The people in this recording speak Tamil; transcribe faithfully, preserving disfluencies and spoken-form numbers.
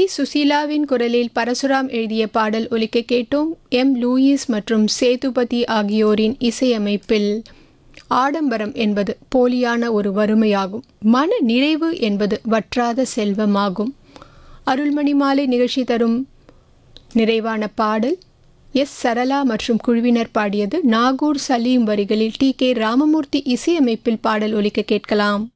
சுசீலாவின் குரலில் பரசுராம் எழுதிய பாடல் ஒலிக்க கேட்டோம். எம் லூயிஸ் மற்றும் சேதுபதி ஆகியோரின் இசையமைப்பில். ஆடம்பரம் என்பது போலியான ஒரு வறுமையாகும். மன நிறைவு என்பது வற்றாத செல்வமாகும். அருள்மணி மாலை நிகழ்ச்சி தரும் நிறைவான பாடல் எஸ் சரளா மற்றும் குழுவினர் பாடியது. நாகூர் சலீம் வரிகளில் டி கே ராமமூர்த்தி இசையமைப்பில் பாடல் ஒலிக்க கேட்கலாம்.